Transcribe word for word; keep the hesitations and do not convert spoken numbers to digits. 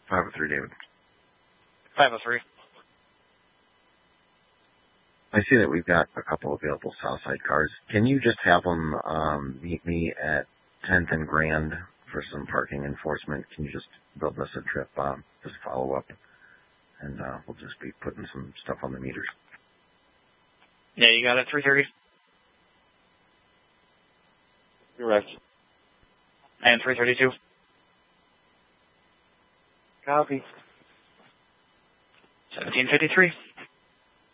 five oh three, David. five oh three. I see that we've got a couple available Southside cars. Can you just have them um, meet me at tenth and Grand for some parking enforcement? Can you just build us a trip, um, just follow up, and uh, we'll just be putting some stuff on the meters. Yeah, you got it, three thirty? Correct. And three thirty-two? Copy. seventeen fifty-three.